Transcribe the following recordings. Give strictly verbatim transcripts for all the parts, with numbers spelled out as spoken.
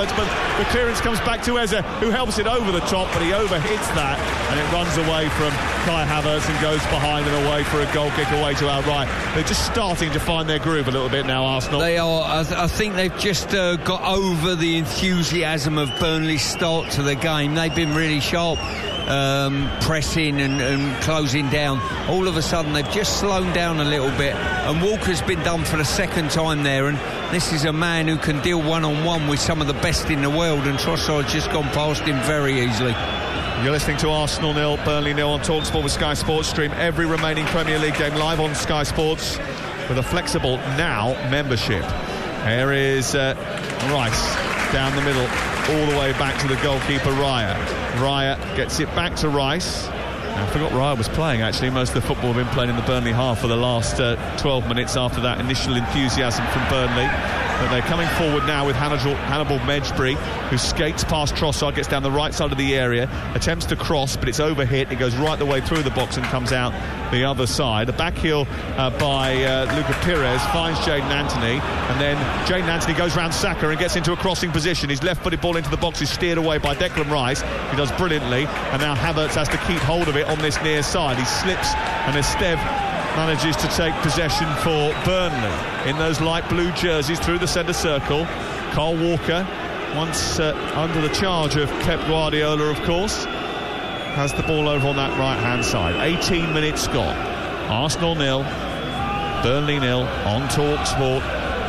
Havertz, but the clearance comes back to Eze, who helps it over the top, but he overhits that, and it runs away from Kai Havertz and goes behind and away for a goal kick away to our right. They're just starting to find their groove a little bit now, Arsenal. They are. I, th- I think they've just uh, got over the enthusiasm of Burnley's start to the game. They've been really sharp, um, pressing and, and closing down. All of a sudden, they've just slowed down a little bit, and Walker's been done for the second time there, and this is a man who can deal one-on-one with some of the best in the world, and Trossard's just gone past him very easily. You're listening to Arsenal nil, Burnley nil on TalkSport with Sky Sports. Stream every remaining Premier League game live on Sky Sports with a flexible Now membership. Here is uh, Rice down the middle, all the way back to the goalkeeper Raya. Raya gets it back to Rice. I forgot Raya was playing, actually. Most of the football have been playing in the Burnley half for the last uh, twelve minutes after that initial enthusiasm from Burnley. But they're coming forward now with Hannibal, Hannibal Mejbri, who skates past Trossard, gets down the right side of the area, attempts to cross, but it's overhit. It goes right the way through the box and comes out the other side. A back heel uh, by uh, Luca Pires finds Jayden Anthony, and then Jayden Anthony goes round Saka and gets into a crossing position. His left-footed ball into the box is steered away by Declan Rice. He does brilliantly, and now Havertz has to keep hold of it on this near side. He slips, and Esteve manages to take possession for Burnley in those light blue jerseys through the centre circle. Kyle Walker, once uh, under the charge of Pep Guardiola, of course, has the ball over on that right hand side. eighteen minutes gone. Arsenal nil, Burnley nil on TalkSport.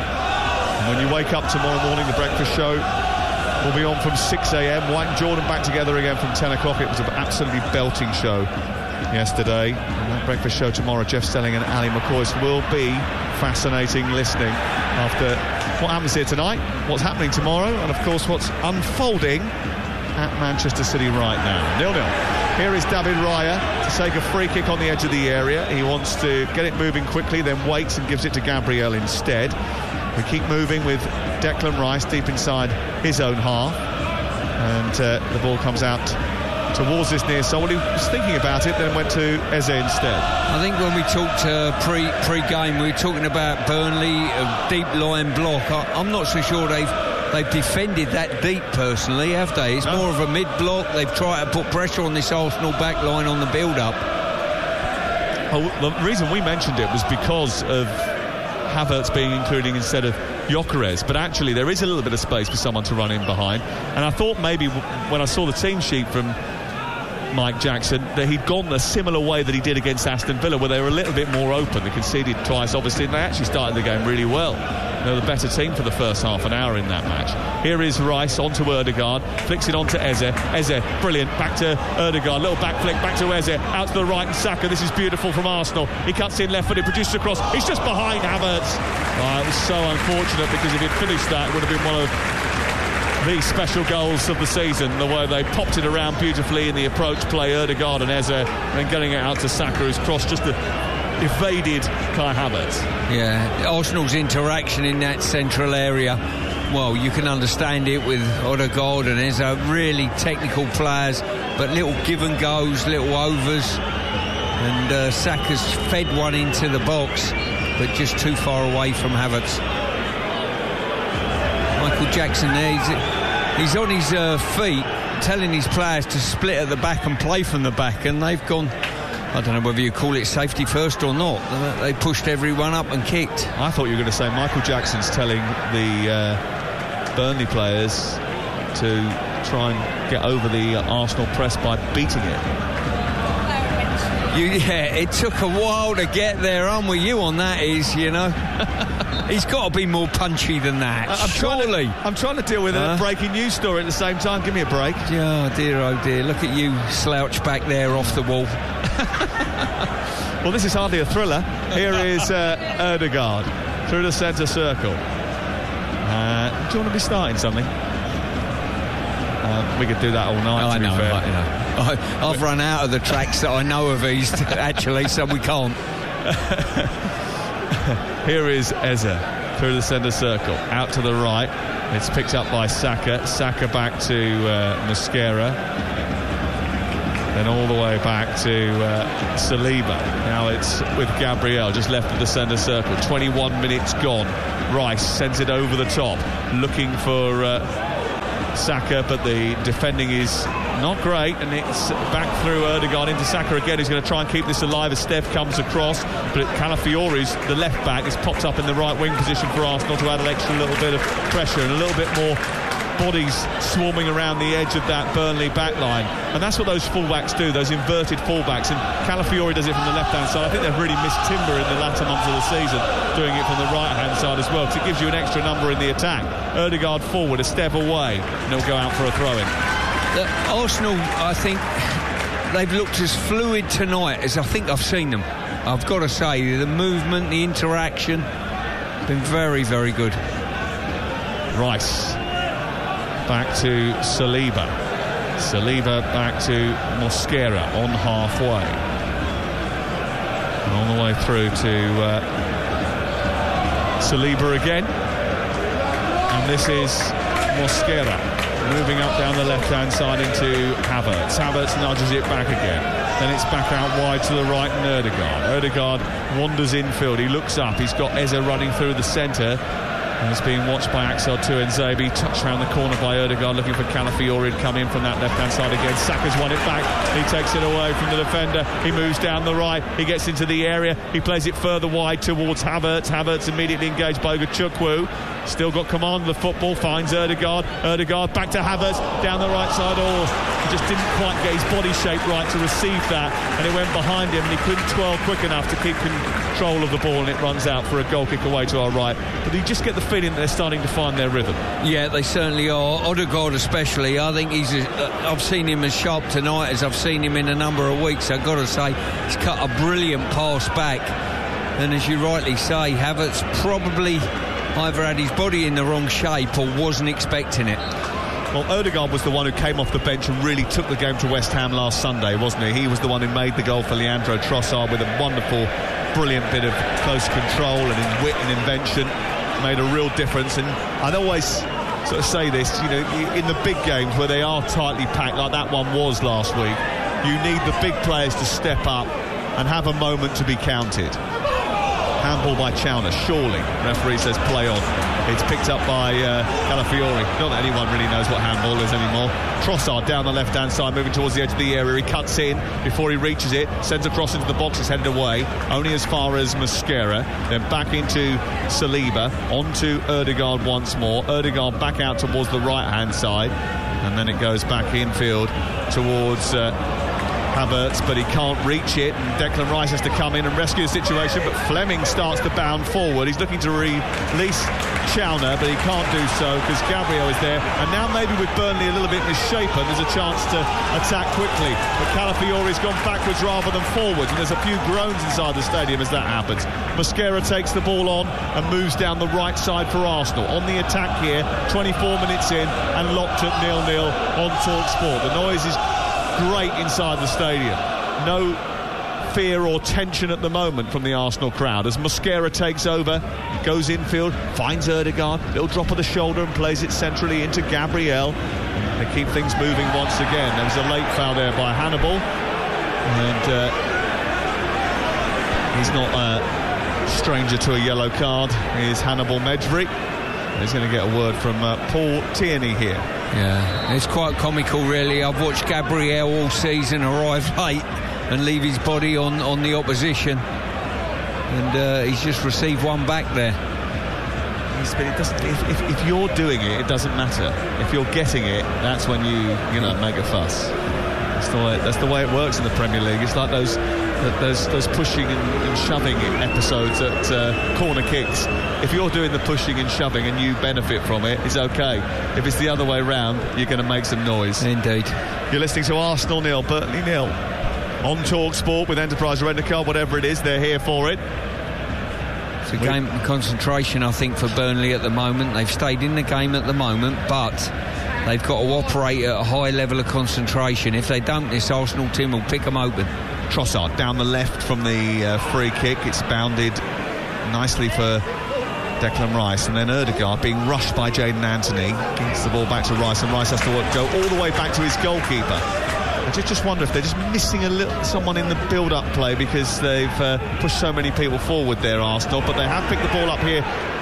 And when you wake up tomorrow morning, the breakfast show will be on from six a.m. White and Jordan back together again from ten o'clock. It was an absolutely belting show yesterday, and that breakfast show tomorrow, Jeff Stelling and Ali McCoy, will be fascinating listening after what happens here tonight, what's happening tomorrow, and of course what's unfolding at Manchester City right now. nil nil. Here is David Raya to take a free kick on the edge of the area. He wants to get it moving quickly, then waits and gives it to Gabriel instead. We keep moving with Declan Rice deep inside his own half, and uh, the ball comes out towards this near side. Well, he was thinking about it, then went to Eze instead. I think when we talked uh, pre pre-game, we were talking about Burnley, a deep line block. I, I'm not so sure they've they've defended that deep personally, have they? It's no. more of a mid-block. They've tried to put pressure on this Arsenal back line on the build-up. Oh, the reason we mentioned it was because of Havertz being included instead of Gyökeres, but actually there is a little bit of space for someone to run in behind, and I thought maybe when I saw the team sheet from Mike Jackson that he'd gone a similar way that he did against Aston Villa, where they were a little bit more open. They conceded twice, obviously, and they actually started the game really well. They were the better team for the first half an hour in that match. Here is Rice onto Ødegaard, flicks it onto Eze. Eze, brilliant, back to Ødegaard, little back flick, back to Eze, out to the right, and Saka. This is beautiful from Arsenal. He cuts in left foot, he produces a cross. He's just behind Havertz. Oh, it was so unfortunate, because if he'd finished that, it would have been one of the special goals of the season, the way they popped it around beautifully in the approach play, Ødegaard and Eze, and then getting it out to Saka, who's crossed just a evaded Kai Havertz. Yeah, Arsenal's interaction in that central area, well, you can understand it with Ødegaard and Eze, really technical players, but little give and goes, little overs, and uh, Saka's fed one into the box, but just too far away from Havertz. Michael Jackson there, he's, he's on his uh, feet, telling his players to split at the back and play from the back, and they've gone, I don't know whether you call it safety first or not. They pushed everyone up and kicked. I thought you were going to say Michael Jackson's telling the uh, Burnley players to try and get over the uh, Arsenal press by beating it. You, yeah, it took a while to get there. I'm with you on that, is, you know. He's got to be more punchy than that, I'm surely. Trying to, I'm trying to deal with uh, a breaking news story at the same time. Give me a break. Oh, dear, oh, dear. Look at you slouch back there off the wall. Well, this is hardly a thriller. Here is uh, Ødegaard through the centre circle. Uh, do you want to be starting something? Uh, we could do that all night, oh, to I be know, fair. I know. I, I've run out of the tracks that I know of these, actually, so we can't. Here is Eze through the centre circle, out to the right. It's picked up by Saka. Saka back to uh, Mosquera. Then all the way back to uh, Saliba. Now it's with Gabriel just left of the centre circle. twenty-one minutes gone. Rice sends it over the top, looking for uh, Saka, but the defending is not great, and it's back through Ødegaard into Saka again, who's going to try and keep this alive as Steph comes across, but Calafiori's the left back is popped up in the right wing position for Arsenal to add an extra little bit of pressure and a little bit more bodies swarming around the edge of that Burnley back line, and that's what those fullbacks do, those inverted fullbacks, and Calafiori does it from the left hand side. I think they've really missed timber in the latter months of the season doing it from the right hand side as well, because it gives you an extra number in the attack. Ødegaard forward, a step away, and he'll go out for a throw-in. The Arsenal, I think they've looked as fluid tonight as I think I've seen them. I've got to say, the movement, the interaction, been very, very good. Rice back to Saliba. Saliba back to Mosquera on halfway. And on the way through to uh, Saliba again. And this is Mosquera moving up down the left-hand side into Havertz. Havertz nudges it back again. Then it's back out wide to the right and Ødegaard. Ødegaard wanders infield. He looks up. He's got Eze running through the centre. And it's being watched by Axel Tuanzebe. Touched round the corner by Ødegaard, looking for Calafiori to come in from that left-hand side again. Saka's won it back. He takes it away from the defender. He moves down the right. He gets into the area. He plays it further wide towards Havertz. Havertz immediately engaged by Ugachukwu. Still got command of the football. Finds Ødegaard. Ødegaard back to Havertz. Down the right side. Oh, he just didn't quite get his body shape right to receive that. And it went behind him. And he couldn't twirl quick enough to keep control of the ball. And it runs out for a goal kick away to our right. But you just get the feeling that they're starting to find their rhythm. Yeah, they certainly are. Ødegaard especially. I think he's a, uh, I've seen him as sharp tonight as I've seen him in a number of weeks. I've got to say, he's cut a brilliant pass back. And as you rightly say, Havertz probably either had his body in the wrong shape or wasn't expecting it. Well, Ødegaard was the one who came off the bench and really took the game to West Ham last Sunday, wasn't he? He was the one who made the goal for Leandro Trossard with a wonderful, brilliant bit of close control and in wit and invention. Made a real difference. And I'd always sort of say this, you know, in the big games where they are tightly packed, like that one was last week, you need the big players to step up and have a moment to be counted. Handball by Chowner, surely. Referee says play on. It's picked up by uh, Calafiori. Not that anyone really knows what handball is anymore. Trossard down the left-hand side, moving towards the edge of the area. He cuts in before he reaches it, sends across into the box, is headed away, only as far as Mosquera. Then back into Saliba, onto Ødegaard once more. Ødegaard back out towards the right-hand side, and then it goes back infield towards Uh, Havertz, but he can't reach it, and Declan Rice has to come in and rescue the situation, but Fleming starts to bound forward. He's looking to release Chowner, but he can't do so because Gabriel is there, and now maybe with Burnley a little bit misshapen, there's a chance to attack quickly, but Calafiori's gone backwards rather than forwards, and there's a few groans inside the stadium as that happens. Mosquera takes the ball on and moves down the right side for Arsenal on the attack here, twenty-four minutes in and locked at nil nil on TalkSport. The noise is great inside the stadium. No fear or tension at the moment from the Arsenal crowd as Mosquera takes over, goes infield, finds Ødegaard, little drop of the shoulder and plays it centrally into Gabriel. They keep things moving once again. There was a late foul there by Hannibal, and uh, he's not a stranger to a yellow card. Here's Hannibal Mejbri. He's going to get a word from uh, Paul Tierney here. Yeah, it's quite comical really. I've watched Gabriel all season arrive late and leave his body on, on the opposition, and uh, he's just received one back there. But it doesn't, if, if, if you're doing it, it doesn't matter. If you're getting it, that's when you you know make a fuss. That's the way, that's the way it works in the Premier League. It's like those those, those pushing and, and shoving episodes at uh, corner kicks. If you're doing the pushing and shoving and you benefit from it, it's okay. If it's the other way round, you're going to make some noise. Indeed. You're listening to Arsenal nil, Burnley nil. On TalkSport with Enterprise Rent-A-Car, whatever it is, they're here for it. It's a game of concentration, I think, for Burnley at the moment. They've stayed in the game at the moment, but they've got to operate at a high level of concentration. If they don't, this Arsenal team will pick them open. Trossard down the left from the uh, free kick. It's bounded nicely for Declan Rice, and then Ødegaard being rushed by Jadon Anthony gets the ball back to Rice, and Rice has to go all the way back to his goalkeeper. I just, just wonder if they're just missing a little someone in the build-up play because they've uh, pushed so many people forward there, Arsenal, but they have picked the ball up here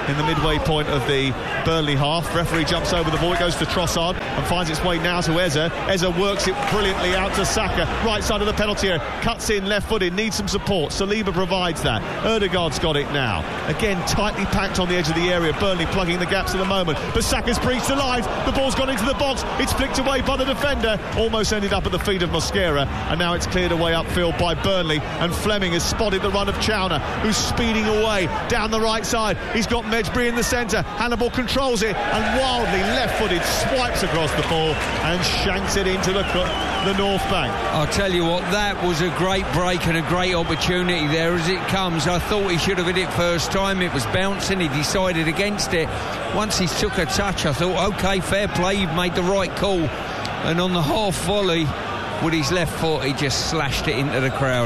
in the midway point of the Burnley half. Referee jumps over the ball, it goes to Trossard and finds its way now to Eze. Eze works it brilliantly out to Saka, right side of the penalty area, cuts in left-footed, needs some support. Saliba provides that. Ødegaard's got it now. Again, tightly packed on the edge of the area. Burnley plugging the gaps at the moment, but Saka's breached alive. The ball's gone into the box. It's flicked away by the defender. Almost ended up at the feet of Mosquera, and now it's cleared away upfield by Burnley. And Fleming has spotted the run of Chowner, who's speeding away down the right side. He's got Mejbri in the centre. Hannibal controls it and wildly left-footed swipes across the ball and shanks it into the the north bank. I'll tell you what, that was a great break and a great opportunity there as it comes. I thought he should have hit it first time. It was bouncing. He decided against it. Once he took a touch, I thought, OK, fair play, you've made the right call. And on the half volley, with his left foot, he just slashed it into the crowd.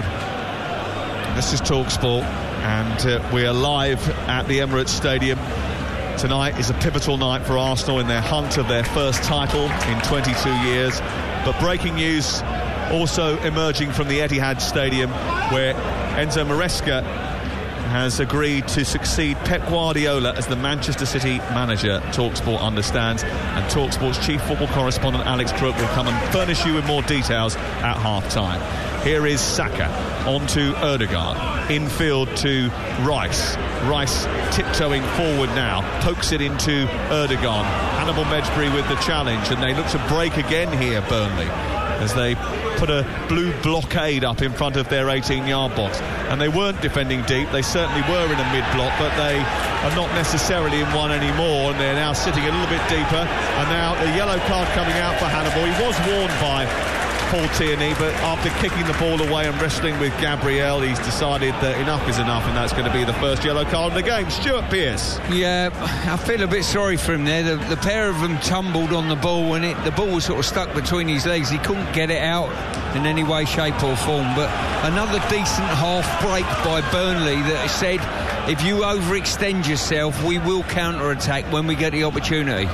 This is TalkSport, and uh, we are live at the Emirates Stadium. Tonight is a pivotal night for Arsenal in their hunt of their first title in twenty-two years. But breaking news also emerging from the Etihad Stadium, where Enzo Maresca has agreed to succeed Pep Guardiola as the Manchester City manager, TalkSport understands. And TalkSport's chief football correspondent Alex Crook will come and furnish you with more details at half-time. Here is Saka onto Ødegaard, infield to Rice. Rice tiptoeing forward now, pokes it into Ødegaard. Hannibal Mejbri with the challenge, and they look to break again here, Burnley, as they put a blue blockade up in front of their eighteen-yard box. And they weren't defending deep, they certainly were in a mid-block, but they are not necessarily in one anymore, and they're now sitting a little bit deeper. And now a yellow card coming out for Hannibal. He was warned by Paul Tierney, but after kicking the ball away and wrestling with Gabriel, he's decided that enough is enough, and that's going to be the first yellow card of the game. Stuart Pearce. Yeah, I feel a bit sorry for him there. The, the pair of them tumbled on the ball, and it, the ball was sort of stuck between his legs. He couldn't get it out in any way, shape or form. But another decent half break by Burnley that said, if you overextend yourself, we will counter-attack when we get the opportunity.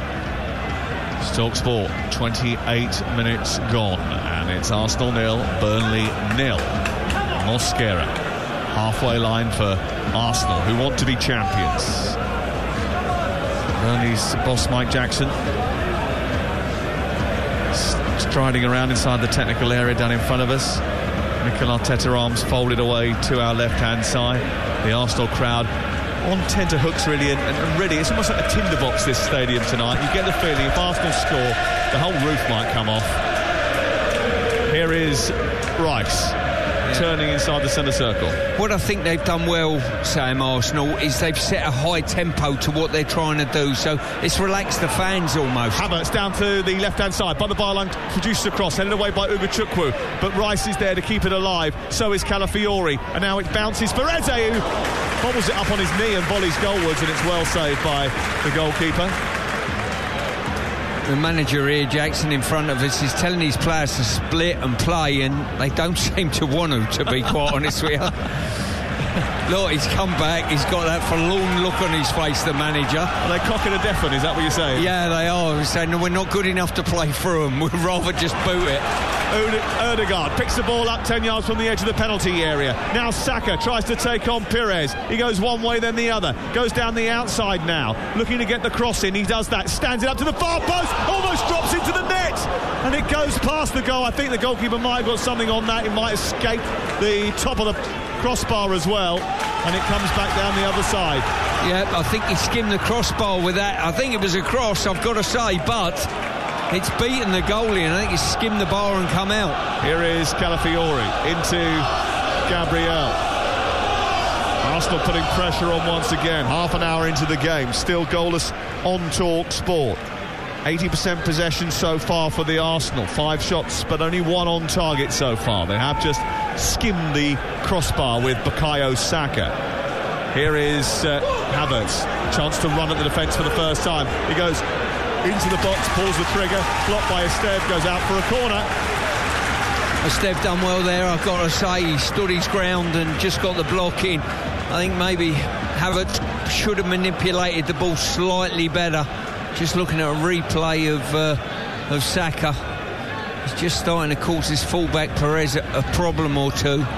TalkSport, twenty-eight minutes gone, and it's Arsenal nil, Burnley nil. Mosquera, halfway line for Arsenal, who want to be champions. Burnley's boss Mike Jackson striding around inside the technical area down in front of us. Mikel Arteta, arms folded away to our left-hand side. The Arsenal crowd on tenterhooks, really, and, and really it's almost like a tinderbox, this stadium tonight. You get the feeling if Arsenal score, the whole roof might come off. Here is Rice, yeah, turning inside the centre circle. What I think they've done well, Sam, Arsenal, is they've set a high tempo to what they're trying to do, so it's relaxed the fans almost. Havertz down to the left-hand side, by the byline, produces a cross, headed away by Ugo Chukwu, but Rice is there to keep it alive, so is Calafiori, and now it bounces for Eze, who bobbles it up on his knee and volleys goalwards, and it's well saved by the goalkeeper. The manager here, Jackson, in front of us, is telling his players to split and play, and they don't seem to want to, to be quite honest with you. Look, he's come back, he's got that forlorn look on his face, the manager. Are they cocking a deafen, is that what you're saying? Yeah, they are. He's saying, no, we're not good enough to play through them, we'd rather just boot it. Ødegaard picks the ball up ten yards from the edge of the penalty area. Now Saka tries to take on Pires. He goes one way then the other. Goes down the outside now, looking to get the cross in. He does that, stands it up to the far post, almost drops into the net, and it goes past the goal. I think the goalkeeper might have got something on that. It might escape the top of the crossbar as well, and it comes back down the other side. Yeah, I think he skimmed the crossbar with that. I think it was a cross, I've got to say, but it's beaten the goalie, and I think he's skimmed the bar and come out. Here is Calafiori into Gabriel. Arsenal putting pressure on once again. Half an hour into the game, still goalless on TalkSport. eighty percent possession so far for the Arsenal. Five shots, but only one on target so far. They have just skimmed the crossbar with Bukayo Saka. Here is uh, Havertz. Chance to run at the defence for the first time. He goes into the box, pulls the trigger, blocked by Esteve, goes out for a corner. Esteve done well there, I've got to say. He stood his ground and just got the block in. I think maybe Havertz should have manipulated the ball slightly better. Just looking at a replay of uh, of Saka, he's just starting to cause his fullback Perez a, a problem or two.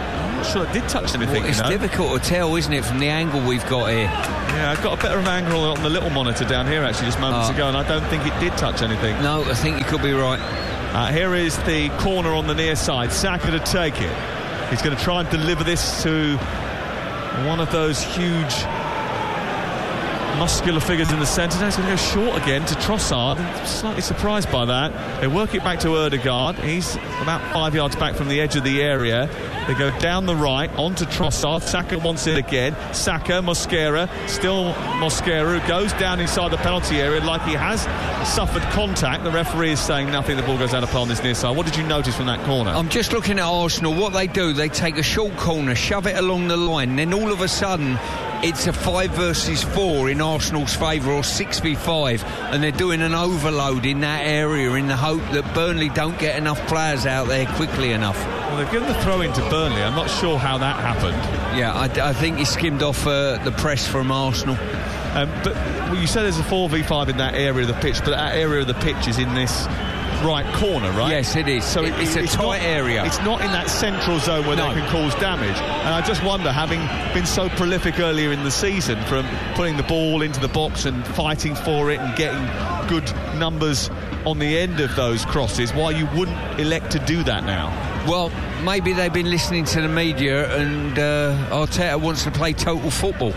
not sure it did touch anything. Well, it's you know? difficult to tell, isn't it, from the angle we've got here? Yeah, I got a better angle on the little monitor down here actually just moments oh. ago, and I don't think it did touch anything. No, I think you could be right. Uh, here is the corner on the near side. Saka to take it. He's going to try and deliver this to one of those huge muscular figures in the centre. Now he's going to go short again to Trossard. I'm slightly surprised by that. They work it back to Ødegaard. He's about five yards back from the edge of the area. They go down the right onto Trossard. Saka wants it again. Saka, Mosquera, still Mosquera, who goes down inside the penalty area like he has suffered contact. The referee is saying nothing. The ball goes out of play on this near side. What did you notice from that corner? I'm just looking at Arsenal. What they do, they take a short corner, shove it along the line, then all of a sudden it's a five versus four in Arsenal's favour, or six v five, and they're doing an overload in that area in the hope that Burnley don't get enough players out there quickly enough. Well, they've given the throw in to Burnley. I'm not sure how that happened. Yeah, I, I think he skimmed off uh, the press from Arsenal. Um, but well, you said there's a four v five in that area of the pitch, but that area of the pitch is in this right corner, right? Yes, it is. So it, it's, it's a tight not, area. It's not in that central zone where no. they can cause damage. And I just wonder, having been so prolific earlier in the season from putting the ball into the box and fighting for it and getting good numbers on the end of those crosses, why you wouldn't elect to do that now? Well, maybe they've been listening to the media and uh, Arteta wants to play total football.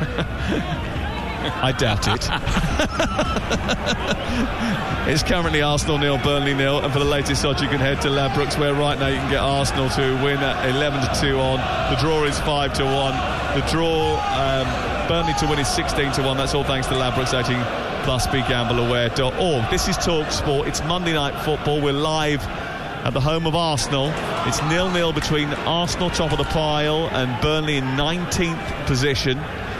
I doubt it. It's currently Arsenal nil, Burnley nil, and for the latest odds you can head to Ladbrokes, where right now you can get Arsenal to win at eleven to two on. The draw is five to one. The draw, um, Burnley to win is sixteen to one. That's all thanks to Ladbrokes, eighteen plus, be gamble aware dot org. This is Talk Sport. It's Monday Night Football. We're live at the home of Arsenal. It's nil nil between Arsenal, top of the pile, and Burnley in nineteenth position.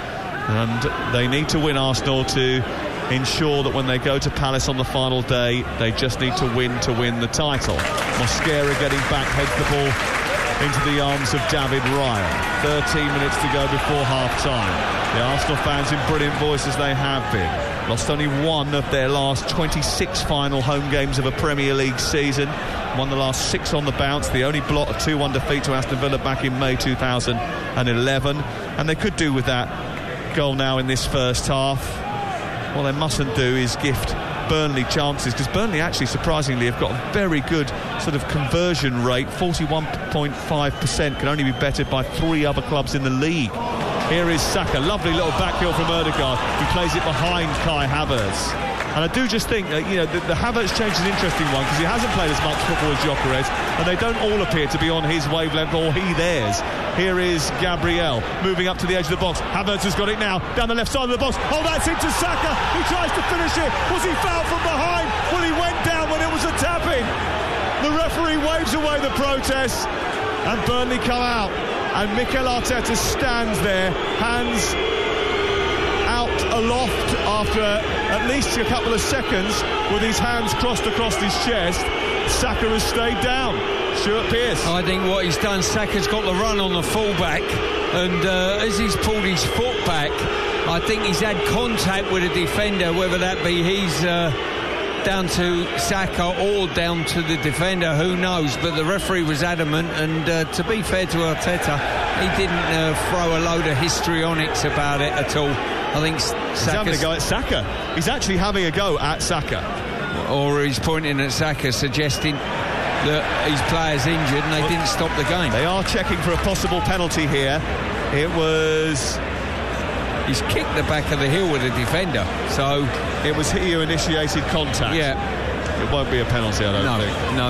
And they need to win, Arsenal, to ensure that when they go to Palace on the final day, they just need to win to win the title. Mosquera getting back, heads the ball into the arms of David Raya. thirteen minutes to go before half-time. The Arsenal fans in brilliant voice as they have been. Lost only one of their last twenty-six final home games of a Premier League season. Won the last six on the bounce. The only blot, a two one defeat to Aston Villa back in May two thousand eleven. And they could do with that goal now in this first half. What they mustn't do is gift Burnley chances, because Burnley actually surprisingly have got a very good sort of conversion rate. Forty-one point five percent, can only be bettered by three other clubs in the league. Here is Saka, lovely little back heel from Ødegaard, who plays it behind Kai Havertz. And I do just think that, you know, the, the Havertz change is an interesting one, because he hasn't played as much football as Gyökeres, and they don't all appear to be on his wavelength or he theirs. Here is Gabriel moving up to the edge of the box. Havertz has got it now down the left side of the box. Oh, that's into Saka. He tries to finish it. Was he fouled from behind? Well, he went down when it was a tap-in. The referee waves away the protest, and Burnley come out, and Mikel Arteta stands there, hands out aloft after at least a couple of seconds, with his hands crossed across his chest. Saka has stayed down. Stuart Pearce. I think what he's done, Saka's got the run on the fullback, and uh, as he's pulled his foot back, I think he's had contact with a defender, whether that be he's uh, down to Saka or down to the defender, who knows, but the referee was adamant, and uh, to be fair to Arteta, he didn't uh, throw a load of histrionics about it at all. I think Saka's he's having a go at Saka. He's actually having a go at Saka. Or he's pointing at Saka, suggesting that his player's injured and they well, didn't stop the game. They are checking for a possible penalty here. It was... He's kicked the back of the heel with the defender, so... It was he who initiated contact. Yeah. It won't be a penalty, I don't no, think. No,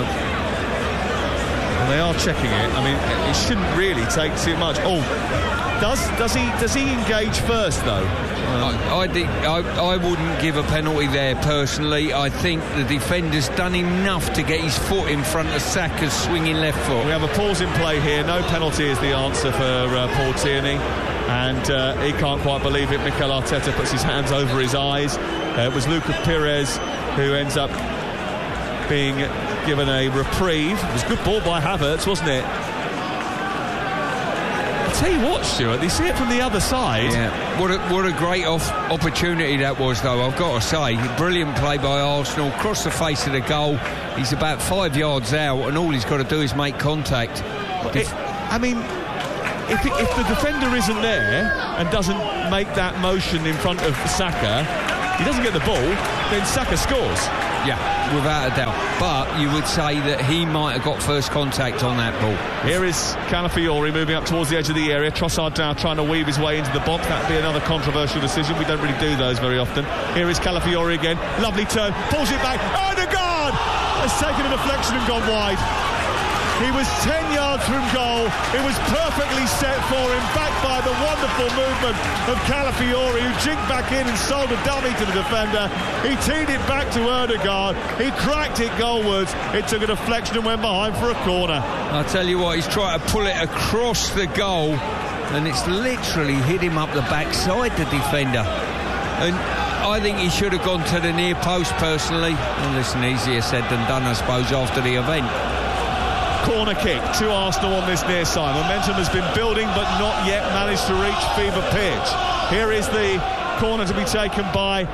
well, they are checking it. I mean, it shouldn't really take too much. Oh, does does he does he engage first, though? Um, I, I, think, I, I wouldn't give a penalty there personally. I think the defender's done enough to get his foot in front of Saka's swinging left foot. We have a pause in play here. No penalty is the answer for uh, Paul Tierney, and uh, he can't quite believe it. Mikel Arteta puts his hands over his eyes. Uh, it was Lucas Pires who ends up being given a reprieve. It was a good ball by Havertz, wasn't it? I'll tell you what, Stuart, you see it from the other side. Yeah, what a, what a great off opportunity that was, though, I've got to say. Brilliant play by Arsenal, across the face of the goal. He's about five yards out, and all he's got to do is make contact. It, I mean, if, it, if the defender isn't there and doesn't make that motion in front of Saka, he doesn't get the ball, then Saka scores. Yeah, without a doubt. But you would say that he might have got first contact on that ball. Here is Calafiori moving up towards the edge of the area. Trossard now trying to weave his way into the box. That would be another controversial decision. We don't really do those very often. Here is Calafiori again. Lovely turn. Pulls it back. Odegaard has taken a deflection and gone wide. He was ten yards from goal. It was perfectly set for him, backed by the wonderful movement of Calafiori, who jigged back in and sold a dummy to the defender. He teed it back to Odegaard. He cracked it goalwards. It took a deflection and went behind for a corner. I'll tell you what, he's trying to pull it across the goal, and it's literally hit him up the backside, the defender. And I think he should have gone to the near post, personally. Well, listen, easier said than done, I suppose, after the event. Corner kick to Arsenal on this near side. Momentum has been building but not yet managed to reach fever pitch. Here is the corner to be taken by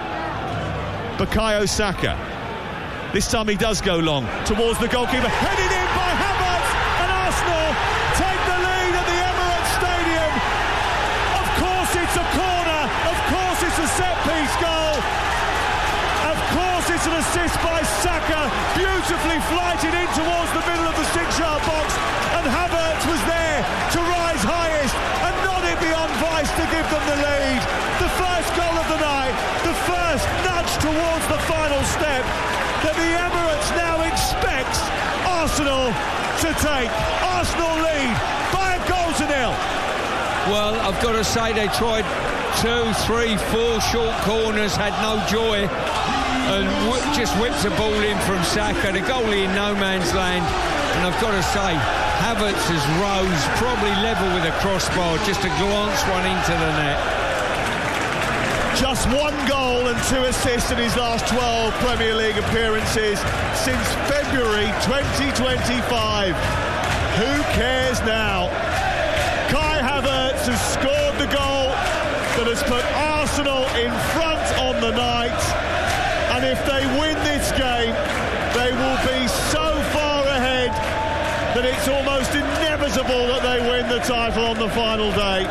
Bukayo Saka. This time he does go long towards the goalkeeper. Headed in by Havertz, and Arsenal take the lead at the Emirates Stadium. Of course it's a corner. Of course it's a set-piece goal. Of course it's an assist by Saka, beautifully flighted in towards the middle of the six-yard box, and Havertz was there to rise highest and nod it beyond vice to give them the lead. The first goal of the night, the first nudge towards the final step that the Emirates now expects Arsenal to take. Arsenal lead by a goal to nil. Well, I've got to say they tried two, three, four short corners, had no joy, and w- just whipped the ball in from Saka, the goalie in no man's land. And I've got to say, Havertz has rose probably level with a crossbar, just to glance one into the net. Just one goal and two assists in his last twelve Premier League appearances since February twenty twenty-five. Who cares now? Kai Havertz has scored the goal that has put Arsenal in front on the night. And if they win this game, they will be so far ahead that it's almost inevitable that they win the title on the final day.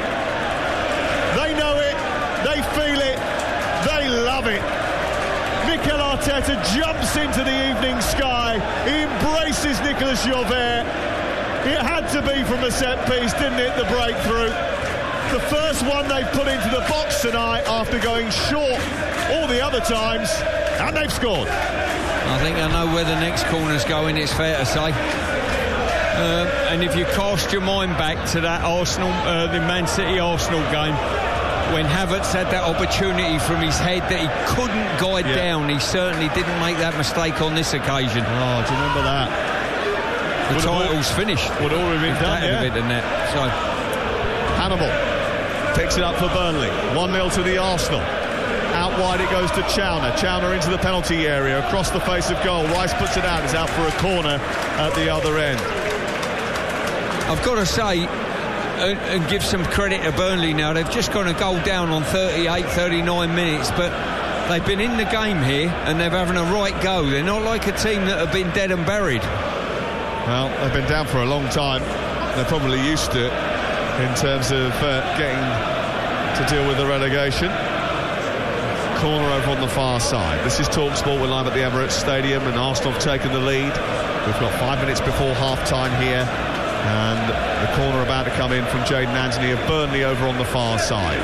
They know it, they feel it, they love it. Mikel Arteta jumps into the evening sky. He embraces Nicolas Jaubert. It had to be from a set piece, didn't it, the breakthrough? The first one they've put into the box tonight after going short all the other times, and they've scored. I think I know where the next corner's going, it's fair to say. Uh, and if you cast your mind back to that Arsenal, uh, the Man City Arsenal game, when Havertz had that opportunity from his head that he couldn't guide yeah. down, he certainly didn't make that mistake on this occasion. Oh, do you remember that? The would title's all, finished. Would all have been done, yeah. Bit in that. So Hannibal picks it up for Burnley. one nil to the Arsenal. Out wide it goes to Chowner. Chowner into the penalty area, across the face of goal. Rice puts it out. It's out for a corner at the other end. I've got to say, and, and give some credit to Burnley now, they've just gone a goal down on thirty-eight, thirty-nine minutes, but they've been in the game here and they're having a right go. They're not like a team that have been dead and buried. Well, they've been down for a long time. They're probably used to it in terms of uh, getting to deal with the relegation. Corner over on the far side. This is TalkSport. We're live at the Emirates Stadium and Arsenal have taken the lead. We've got five minutes before half-time here, and the corner about to come in from Jadon Anthony of Burnley over on the far side.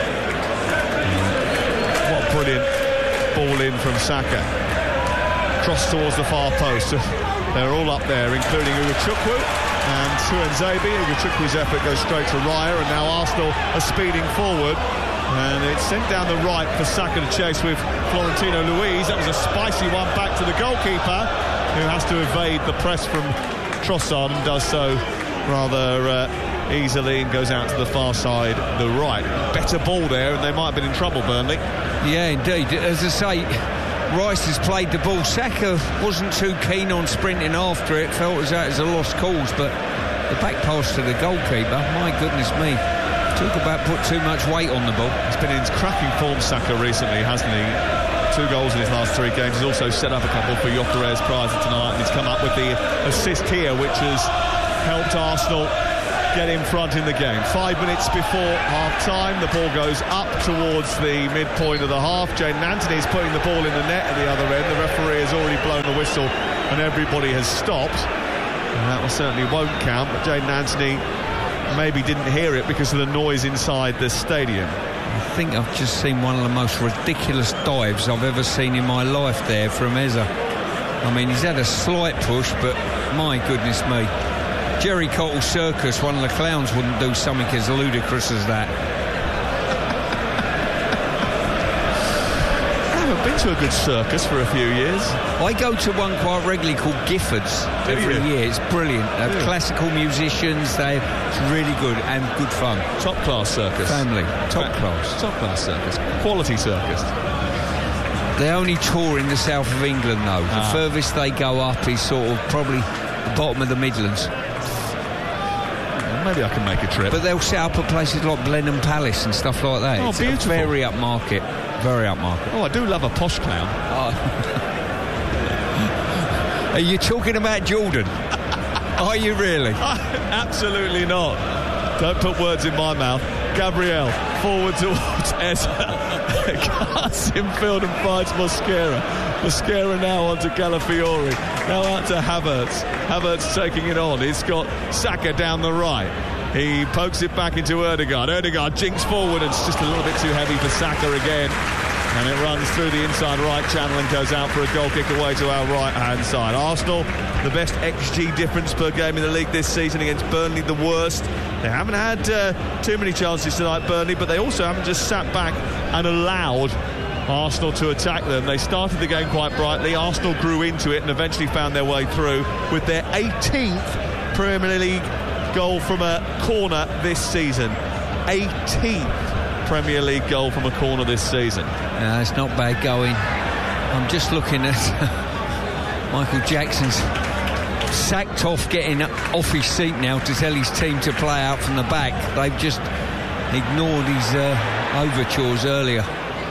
What a brilliant ball in from Saka. Cross towards the far post. They're all up there, including Ugochukwu and Tuanzebe. Ugochukwu's effort goes straight to Raya, and now Arsenal are speeding forward. And it's sent down the right for Saka to chase with Florentino Luis. That was a spicy one back to the goalkeeper, who has to evade the press from Trossard and does so rather uh, easily and goes out to the far side, the right. Better ball there, and they might have been in trouble, Burnley. Yeah, indeed. As I say, Rice has played the ball. Saka wasn't too keen on sprinting after it, felt as though it was a lost cause, but the back pass to the goalkeeper, my goodness me. Talk about put too much weight on the ball. He's been in cracking form, Saka, recently, hasn't he? Two goals in his last three games. He's also set up a couple for Gyökeres prior to tonight, and he's come up with the assist here, which has helped Arsenal get in front in the game. Five minutes before half-time, the ball goes up towards the midpoint of the half. Jayden Anthony is putting the ball in the net at the other end. The referee has already blown the whistle and everybody has stopped. And that certainly won't count, but Jayden Anthony maybe didn't hear it because of the noise inside the stadium. I think I've just seen one of the most ridiculous dives I've ever seen in my life there from Eza. I mean, he's had a slight push, but my goodness me. Jerry Cottle Circus, one of the clowns, wouldn't do something as ludicrous as that. I haven't been to a good circus for a few years. I go to one quite regularly called Gifford's do every you? year. It's brilliant. They're Yeah. classical musicians. They're it's really good and good fun. Top class circus. Family, top Fa- class. Top class circus. Quality circus. They only tour in the south of England, though. The Ah. furthest they go up is sort of probably the bottom of the Midlands. Maybe I can make a trip. But they'll set up at places like Blenheim Palace and stuff like that. Oh, it's beautiful. Very upmarket. Very upmarket. Oh, I do love a posh clown. Are you talking about Jordan? Are you really? Absolutely not. Don't put words in my mouth. Gabriel forward towards Eza. Cuts infield and finds Mosquera. Mosquera now onto Calafiori. Now out to Havertz. Havertz taking it on. He's got Saka down the right. He pokes it back into Ødegaard. Ødegaard jinks forward and it's just a little bit too heavy for Saka again. And it runs through the inside right channel and goes out for a goal kick away to our right-hand side. Arsenal, the best X G difference per game in the league this season against Burnley, the worst. They haven't had uh, too many chances tonight, Burnley, but they also haven't just sat back and allowed Arsenal to attack them. They started the game quite brightly. Arsenal grew into it and eventually found their way through with their eighteenth Premier League goal from a corner this season. eighteenth Premier League goal from a corner this season. No, it's not bad going. I'm just looking at Michael Jackson's sacked off, getting off his seat now to tell his team to play out from the back. They've just ignored his uh, overtures earlier.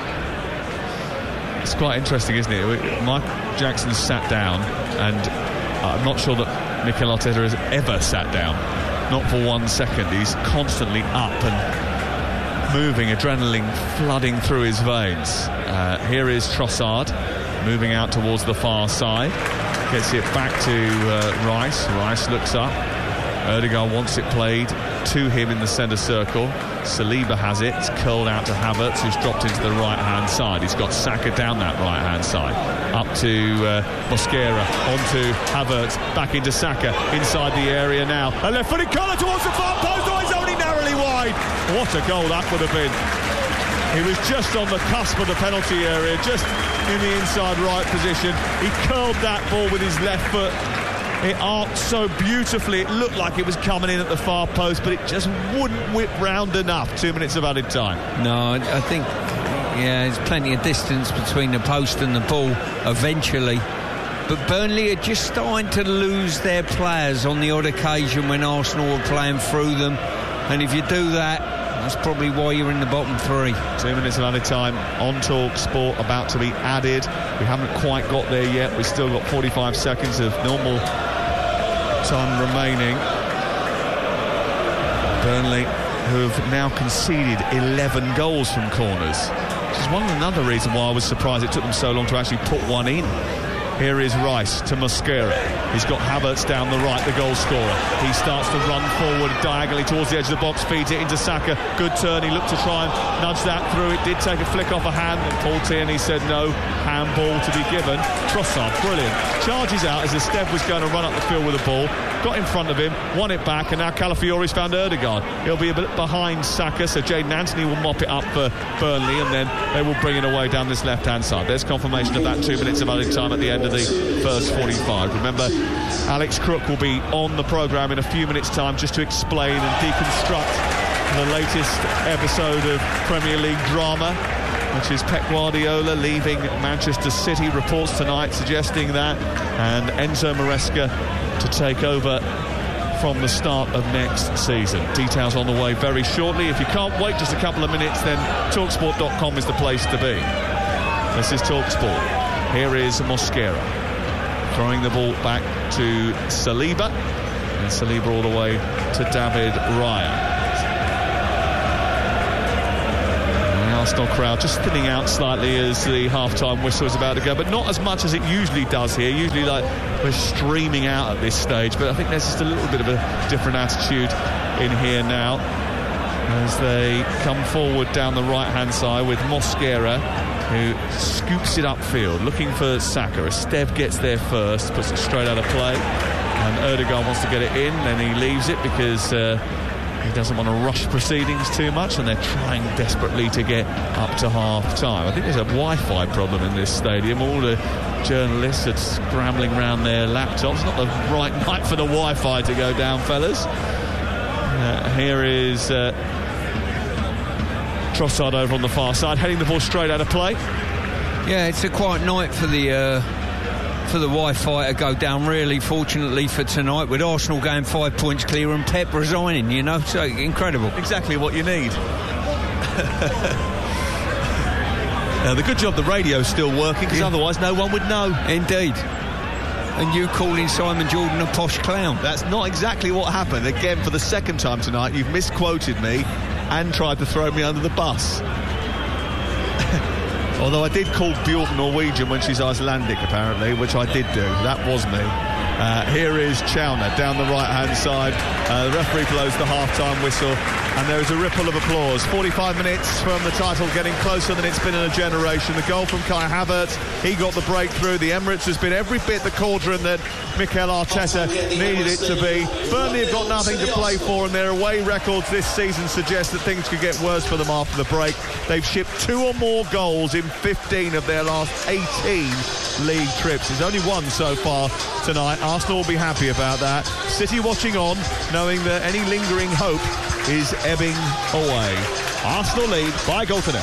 It's quite interesting, isn't it? Michael Jackson sat down, and I'm not sure that Mikel Arteta has ever sat down. Not for one second. He's constantly up and moving, adrenaline flooding through his veins. Uh, here is Trossard moving out towards the far side. Gets it back to uh, Rice. Rice looks up. Ødegaard wants it played to him in the centre circle. Saliba has it. It's curled out to Havertz, who's dropped into the right-hand side. He's got Saka down that right-hand side. Up to uh, Mosquera, onto Havertz, back into Saka, inside the area now. A left-footed corner towards the far post. Oh, he's only narrowly wide. What a goal that would have been. He was just on the cusp of the penalty area, just in the inside right position. He curled that ball with his left foot. It arced so beautifully. It looked like it was coming in at the far post, but it just wouldn't whip round enough. Two minutes of added time. No, I think, yeah, there's plenty of distance between the post and the ball eventually. But Burnley are just starting to lose their players on the odd occasion when Arsenal are playing through them. And if you do that, that's probably why you're in the bottom three. Two minutes of added time on Talk Sport about to be added. We haven't quite got there yet. We've still got forty-five seconds of normal time remaining. Burnley, who have now conceded eleven goals from corners, which is one another reason why I was surprised it took them so long to actually put one in. Here is Rice to Mosquera. He's got Havertz down the right, the goal scorer. He starts to run forward diagonally towards the edge of the box, feeds it into Saka. Good turn. He looked to try and nudge that through. It did take a flick off a hand, and Paul Tierney said no, handball to be given. Trossard, brilliant. Charges out as Esteve was going to run up the field with the ball. Got in front of him, won it back, and now Calafiori's found Ødegaard. He'll be a bit behind Saka, so Jayden Anthony will mop it up for Burnley, and then they will bring it away down this left-hand side. There's confirmation of that two minutes of added time at the end of the first forty-five. Remember, Alex Crook will be on the programme in a few minutes' time just to explain and deconstruct the latest episode of Premier League drama, which is Pep Guardiola leaving Manchester City. Reports tonight suggesting that, and Enzo Maresca to take over from the start of next season. Details on the way very shortly. If you can't wait just a couple of minutes, then talk sport dot com is the place to be. This is TalkSport. Here is Mosquera throwing the ball back to Saliba. And Saliba all the way to David Raya. Arsenal crowd just thinning out slightly as the half-time whistle is about to go, but not as much as it usually does here. Usually, like, we're streaming out at this stage, but I think there's just a little bit of a different attitude in here now as they come forward down the right-hand side with Mosquera, who scoops it upfield, looking for Saka. Esteve gets there first, puts it straight out of play, and Ødegaard wants to get it in, then he leaves it because Uh, he doesn't want to rush proceedings too much, and they're trying desperately to get up to half-time. I think there's a Wi-Fi problem in this stadium. All the journalists are scrambling around their laptops. Not the right night for the Wi-Fi to go down, fellas. Uh, here is uh, Trossard over on the far side, heading the ball straight out of play. Yeah, it's a quiet night for the... Uh... for the Wi-Fi to go down, really, fortunately for tonight, with Arsenal going five points clear and Pep resigning, you know, so incredible. Exactly what you need. Now, the good job the radio's still working, because yeah. otherwise no one would know. Indeed. And you calling Simon Jordan a posh clown. That's not exactly what happened. Again, for the second time tonight, you've misquoted me and tried to throw me under the bus. Although I did call Bjork Norwegian when she's Icelandic, apparently, which I did do. That was me. Uh, here is Chauner down the right-hand side. Uh, the referee blows the half-time whistle, and there is a ripple of applause. forty-five minutes from the title, getting closer than it's been in a generation. The goal from Kai Havertz, he got the breakthrough. The Emirates has been every bit the cauldron that Mikel Arteta needed it to be. Burnley have got nothing to play for, and their away records this season suggest that things could get worse for them after the break. They've shipped two or more goals in fifteen of their last eighteen league trips. There's only one so far tonight. Arsenal will be happy about that. City watching on, knowing that any lingering hope is ebbing away. Arsenal lead by a goal to nil.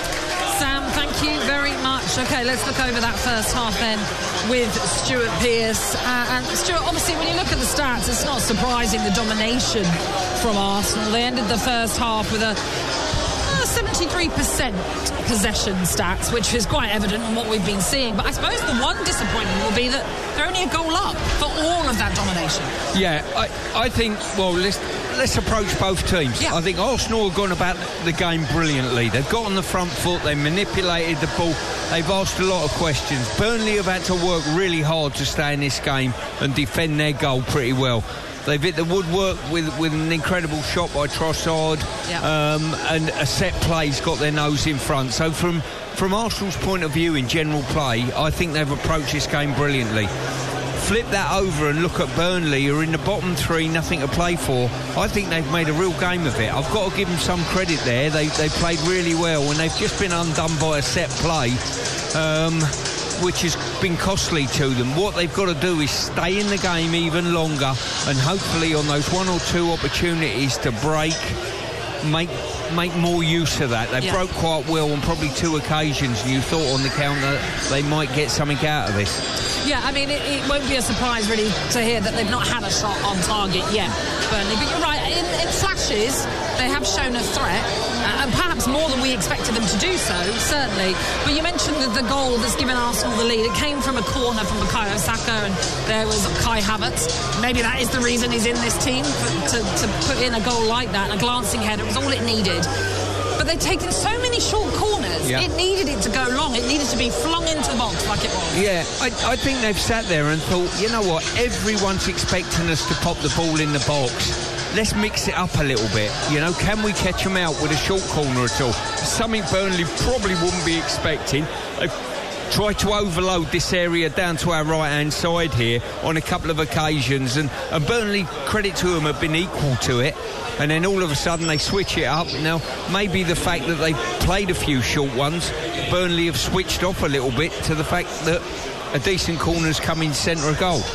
Sam, thank you very much. OK, let's look over that first half then with Stuart Pearce. Uh, and Stuart, obviously, when you look at the stats, it's not surprising the domination from Arsenal. They ended the first half with a seventy-three percent possession stats, which is quite evident on what we've been seeing. But I suppose the one disappointment will be that they're only a goal up for all of that domination. Yeah, I, I think, well, let's, let's approach both teams. Yeah. I think Arsenal have gone about the game brilliantly. They've got on the front foot, they manipulated the ball, they've asked a lot of questions. Burnley have had to work really hard to stay in this game and defend their goal pretty well. They've hit the woodwork with, with an incredible shot by Trossard, yeah. um, and a set play's got their nose in front. So from, from Arsenal's point of view in general play, I think they've approached this game brilliantly. Flip that over and look at Burnley, who are in the bottom three, nothing to play for. I think they've made a real game of it. I've got to give them some credit there. They, they played really well, and they've just been undone by a set play. Um... which has been costly to them. What they've got to do is stay in the game even longer, and hopefully on those one or two opportunities to break, make make more use of that. They yeah. broke quite well on probably two occasions, and you thought on the counter they might get something out of this. Yeah, I mean, it, it won't be a surprise really to hear that they've not had a shot on target yet, Burnley. But you're right, in, in flashes they have shown a threat, uh, and perhaps more than we expected them to do so, certainly. But you mentioned that the goal that's given Arsenal the lead, it came from a corner from Bukayo Saka, and there was Kai Havertz. Maybe that is the reason he's in this team, to, to put in a goal like that, a glancing header. It was all it needed. But they've taken so many short corners, yeah. it needed it to go long. It needed to be flung into the box like it was. Yeah, I, I think they've sat there and thought, you know what, everyone's expecting us to pop the ball in the box. Let's mix it up a little bit. You know, can we catch them out with a short corner at all? Something Burnley probably wouldn't be expecting. They've tried to overload this area down to our right-hand side here on a couple of occasions, and, and Burnley, credit to them, have been equal to it. And then all of a sudden they switch it up. Now, maybe the fact that they played a few short ones, Burnley have switched off a little bit to the fact that a decent corner's come in centre of goal.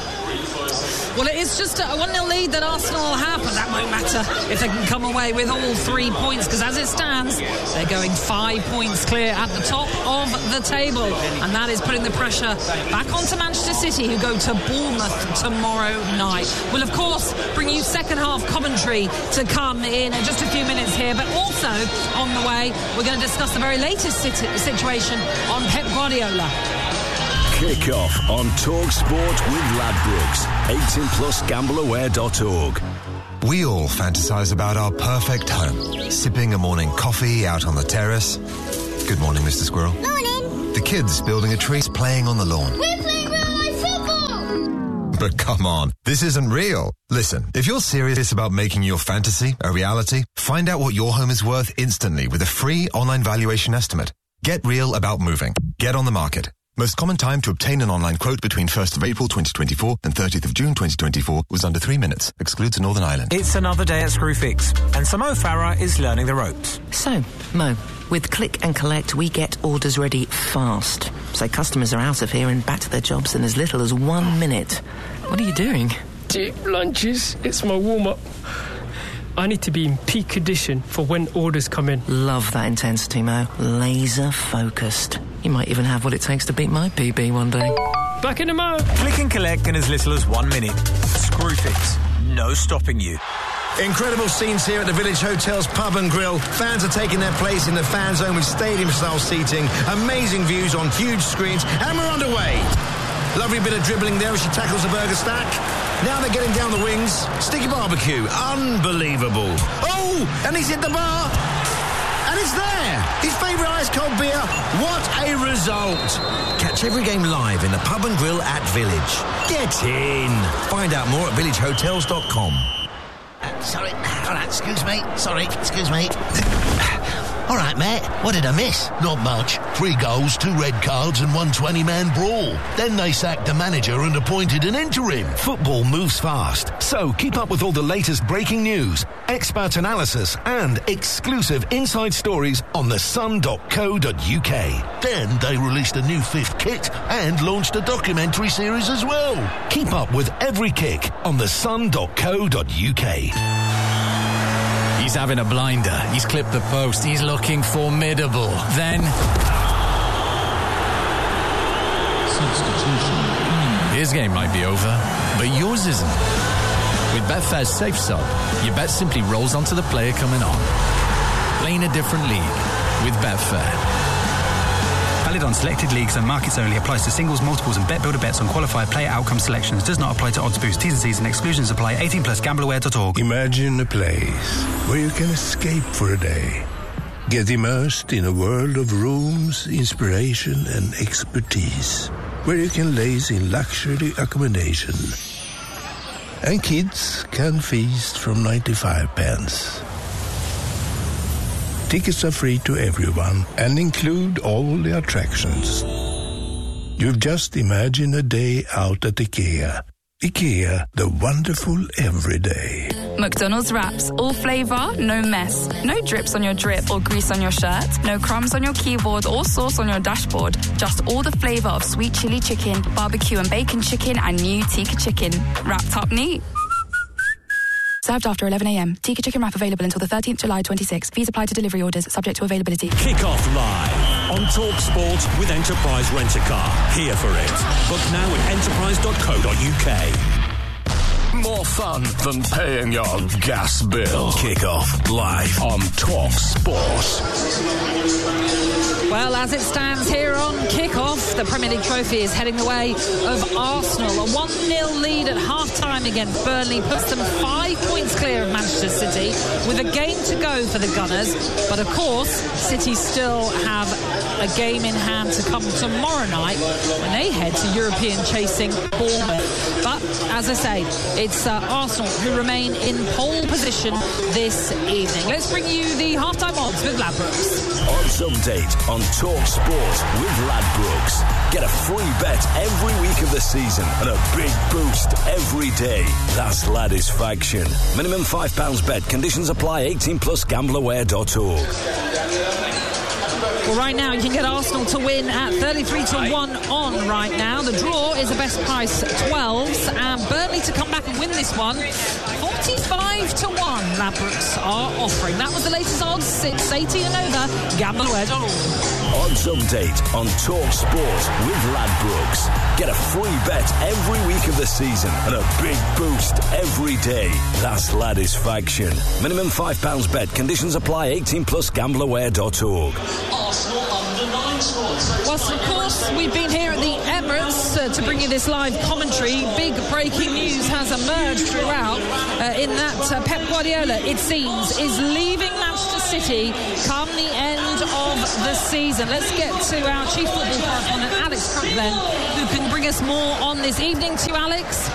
Well, it is just a one nil lead that Arsenal have, but that won't matter if they can come away with all three points, because as it stands, they're going five points clear at the top of the table, and that is putting the pressure back onto Manchester City, who go to Bournemouth tomorrow night. We'll, of course, bring you second half commentary to come in in just a few minutes here, but also on the way, we're going to discuss the very latest situ- situation on Pep Guardiola. Kick-off on TalkSport with Ladbrokes. eighteen plus gamble aware dot org. We all fantasize about our perfect home. Sipping a morning coffee out on the terrace. Good morning, Mister Squirrel. Morning. The kids building a tree, playing on the lawn. We're playing real-life football. But come on, this isn't real. Listen, if you're serious about making your fantasy a reality, find out what your home is worth instantly with a free online valuation estimate. Get real about moving. Get on the market. Most common time to obtain an online quote between first of April twenty twenty-four and thirtieth of June twenty twenty-four was under three minutes. Excludes Northern Ireland. It's another day at Screwfix, and Mo Farah is learning the ropes. So, Mo, with Click and Collect, we get orders ready fast. So customers are out of here and back to their jobs in as little as one minute. What are you doing? Deep lunges. It's my warm-up. I need to be in peak condition for when orders come in. Love that intensity, Mo. Laser focused. You might even have what it takes to beat my P B one day. Back in the Mo. Click and Collect in as little as one minute. Screwfix. No stopping you. Incredible scenes here at the Village Hotel's Pub and Grill. Fans are taking their place in the fan zone with stadium-style seating, amazing views on huge screens, and we're underway. Lovely bit of dribbling there as she tackles the burger stack. Now they're getting down the wings. Sticky barbecue. Unbelievable. Oh, and he's hit the bar. And it's there. His favourite ice-cold beer. What a result. Catch every game live in the Pub and Grill at Village. Get in. Find out more at village hotels dot com. Uh, sorry. All right, excuse me. Sorry, excuse me. All right, mate. What did I miss? Not much. Three goals, two red cards and one twenty-man brawl. Then they sacked the manager and appointed an interim. Football moves fast, so keep up with all the latest breaking news, expert analysis and exclusive inside stories on the sun dot co dot uk. Then they released a new fifth kit and launched a documentary series as well. Keep up with every kick on the sun dot co dot uk. He's having a blinder. He's clipped the post. He's looking formidable. Then... Substitution. His game might be over, but yours isn't. With Betfair's Safe Sub, your bet simply rolls onto the player coming on. Playing a different league with Betfair. Valid on selected leagues and markets only. Applies to singles, multiples and bet builder bets on qualified player outcome selections. Does not apply to odds boost. T's and C's and exclusions apply. eighteen plus gamble aware dot org. Imagine a place where you can escape for a day. Get immersed in a world of rooms, inspiration and expertise. Where you can laze in luxury accommodation. And kids can feast from ninety-five pence. Tickets are free to everyone and include all the attractions. You've just imagined a day out at IKEA. IKEA, the wonderful everyday. McDonald's wraps, all flavour, no mess. No drips on your drip or grease on your shirt. No crumbs on your keyboard or sauce on your dashboard. Just all the flavour of sweet chili chicken, barbecue and bacon chicken and new tikka chicken. Wrapped up neat. Served after eleven a.m. Tikka chicken wrap available until the thirteenth of July twenty-six. Fees apply to delivery orders, subject to availability. Kick off live on TalkSport with Enterprise Rent-A-Car. Here for it. Book now at enterprise dot co dot uk. More fun than paying your gas bill. Kick off live on TalkSport. Well, as it stands here on kick-off, the Premier League trophy is heading the way of Arsenal. A one nil lead at half-time against Burnley puts them five points clear of Manchester City with a game to go for the Gunners. But, of course, City still have a game in hand to come tomorrow night when they head to European chasing Bournemouth. But, as I say, it's uh, Arsenal who remain in pole position this evening. Let's bring you the half-time odds with Ladbrokes. Odds update on TalkSport with Ladbrokes. Get a free bet every week of the season and a big boost every day. That's Ladisfaction. Minimum five pounds bet. Conditions apply. eighteen plus gamble aware dot org. Well, right now you can get Arsenal to win at thirty-three to one on right now. The draw is the best price, twelves, and Burnley to come back and win this one, forty-five to one. Ladbrokes are offering. That was the latest odds. It's eighteen and over. gamble aware dot org. Odds update on TalkSport with Ladbrokes. Get a free bet every week of the season and a big boost every day. That's Ladisfaction. Minimum five pounds bet. Conditions apply. eighteen plus gamble aware dot org. Whilst, of course, we've been here at the Emirates uh, to bring you this live commentary. Big breaking news has emerged throughout uh, in that uh, Pep Guardiola, it seems, is leaving Manchester City come the end of the season. Let's get to our chief football correspondent, Alex Crook, then, who can bring us more on this evening. To you, Alex.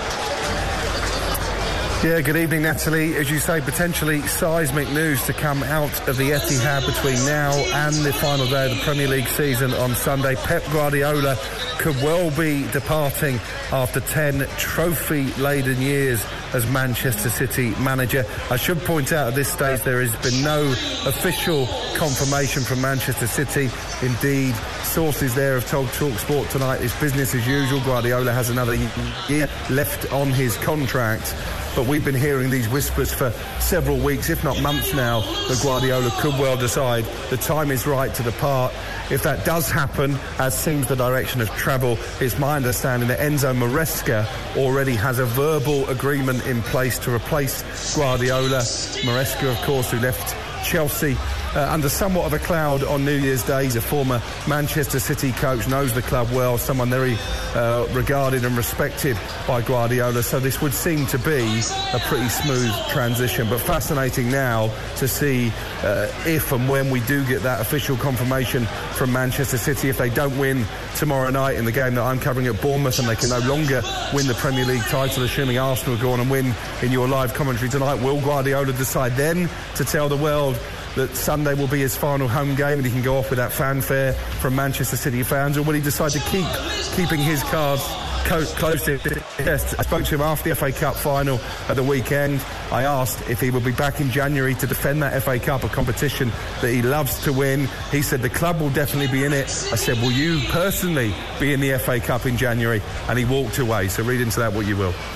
Yeah, good evening, Natalie. As you say, potentially seismic news to come out of the Etihad between now and the final day of the Premier League season on Sunday. Pep Guardiola could well be departing after ten trophy-laden years as Manchester City manager. I should point out at this stage there has been no official confirmation from Manchester City. Indeed, sources there have told TalkSport tonight it's business as usual. Guardiola has another year left on his contract. But we've been hearing these whispers for several weeks, if not months now, that Guardiola could well decide the time is right to depart. If that does happen, as seems the direction of travel, it's my understanding that Enzo Maresca already has a verbal agreement in place to replace Guardiola. Maresca, of course, who left Chelsea uh, under somewhat of a cloud on New Year's Day. He's a former Manchester City coach, knows the club well, someone very uh, regarded and respected by Guardiola, so this would seem to be a pretty smooth transition. But fascinating now to see uh, if and when we do get that official confirmation from Manchester City. If they don't win tomorrow night in the game that I'm covering at Bournemouth and they can no longer win the Premier League title, assuming Arsenal go on and win in your live commentary tonight, will Guardiola decide then to tell the world that Sunday will be his final home game and he can go off with that fanfare from Manchester City fans, or will he decide to keep keeping his cards co- close to his chest? I spoke to him after the F A Cup final at the weekend. I asked if he would be back in January to defend that F A Cup, a competition that he loves to win. He said the club will definitely be in it. I said, will you personally be in the F A Cup in January? And he walked away. So read into that what you will.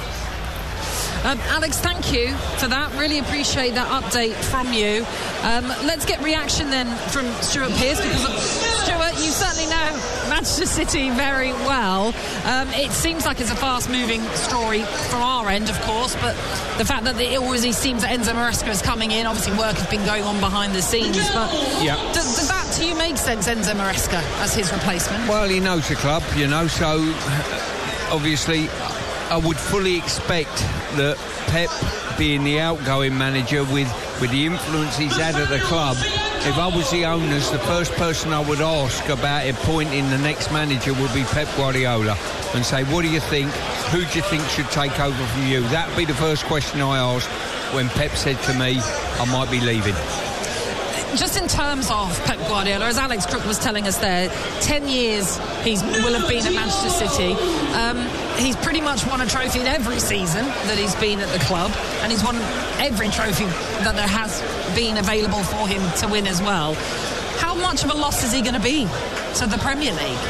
Um, Alex, thank you for that. Really appreciate that update from you. Um, let's get reaction then from Stuart Pearce, because uh, Stuart, you certainly know Manchester City very well. Um, it seems like it's a fast-moving story from our end, of course, but the fact that it always seems that Enzo Maresca is coming in, obviously work has been going on behind the scenes, but yeah. does, does that to you make sense, Enzo Maresca, as his replacement? Well, he knows the club, you know, so obviously I would fully expect that Pep, being the outgoing manager with, with the influence he's had at the club, if I was the owners, the first person I would ask about appointing the next manager would be Pep Guardiola and say, what do you think? Who do you think should take over from you? That would be the first question I asked when Pep said to me, I might be leaving. Just in terms of Pep Guardiola, as Alex Crook was telling us there, ten years he will have been at Manchester City. Um, he's pretty much won a trophy in every season that he's been at the club, and he's won every trophy that there has been available for him to win as well. How much of a loss is he going to be to the Premier League?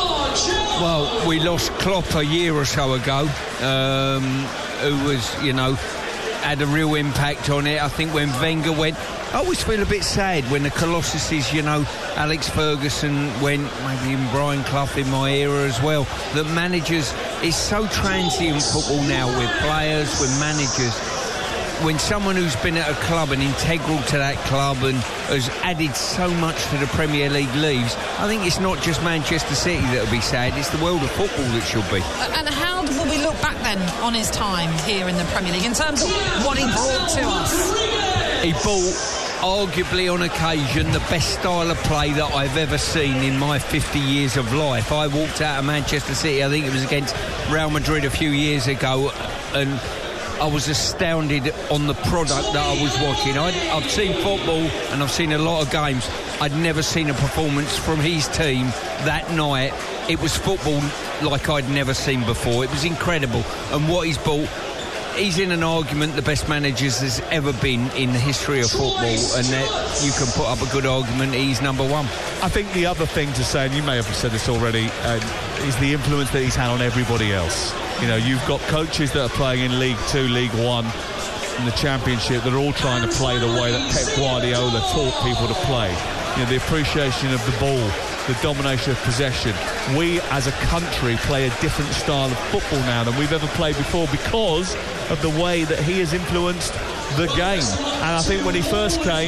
Well, we lost Klopp a year or so ago, um, who was, you know, had a real impact on it. I think when Wenger went, I always feel a bit sad when the Colossuses, you know, Alex Ferguson went, maybe even Brian Clough in my era as well, that managers, it's so transient football now with players, with managers. When someone who's been at a club and integral to that club and has added so much to the Premier League leaves, I think it's not just Manchester City that'll be sad, it's the world of football that should be. And how will we look back then on his time here in the Premier League in terms of what he brought to us? He brought, arguably on occasion, the best style of play that I've ever seen in my fifty years of life. I walked out of Manchester City, I think it was against Real Madrid a few years ago, and I was astounded on the product that I was watching. I'd, I've seen football and I've seen a lot of games. I'd never seen a performance from his team that night. It was football like I'd never seen before. It was incredible. And what he's brought, he's in an argument the best managers there's ever been in the history of football, and that you can put up a good argument he's number one. I think the other thing to say, and you may have said this already, uh, is the influence that he's had on everybody else. You know, you've got coaches that are playing in League Two, League One, and the Championship that are all trying to play the way that Pep Guardiola taught people to play. You know, the appreciation of the ball, the domination of possession. We, as a country, play a different style of football now than we've ever played before because of the way that he has influenced the game. And I think when he first came,